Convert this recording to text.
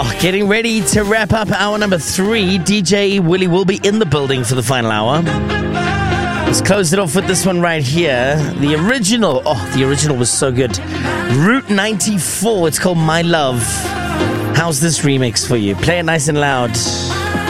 Oh, getting ready to wrap up hour number 3. DJ Willie will be in the building for the final hour. Let's close it off with this one right here. The original was so good. Route 94, it's called My Love. How's this remix for you? Play it nice and loud.